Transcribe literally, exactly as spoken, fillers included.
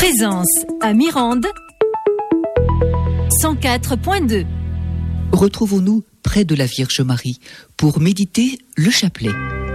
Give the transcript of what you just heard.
Présence à Mirande, cent quatre point deux. Retrouvons-nous près de la Vierge Marie pour méditer le chapelet.